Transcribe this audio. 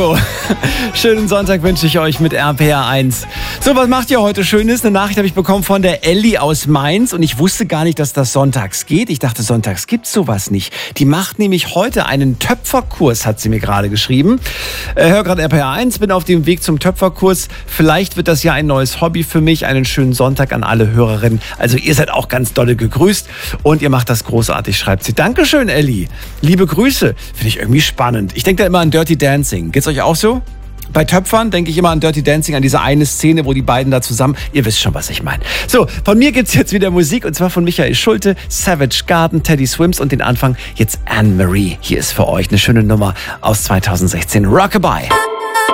Schönen Sonntag wünsche ich euch mit RPR 1. So, was macht ihr heute Schönes? Eine Nachricht habe ich bekommen von der Elli aus Mainz und ich wusste gar nicht, dass das sonntags geht. Ich dachte, sonntags gibt's sowas nicht. Die macht nämlich heute einen Töpferkurs, hat sie mir gerade geschrieben. Hör gerade RPR 1, bin auf dem Weg zum Töpferkurs. Vielleicht wird das ja ein neues Hobby für mich. Einen schönen Sonntag an alle Hörerinnen. Also ihr seid auch ganz dolle gegrüßt und ihr macht das großartig, schreibt sie. Dankeschön, Elli. Liebe Grüße. Finde ich irgendwie spannend. Ich denke da immer an Dirty Dancing. Geht's euch auch so? Bei Töpfern denke ich immer an Dirty Dancing, an diese eine Szene, wo die beiden da zusammen, ihr wisst schon, was ich meine. So, von mir gibt's jetzt wieder Musik und zwar von Michael Schulte, Savage Garden, Teddy Swims und den Anfang jetzt Anne-Marie. Hier ist für euch eine schöne Nummer aus 2016, Rockabye.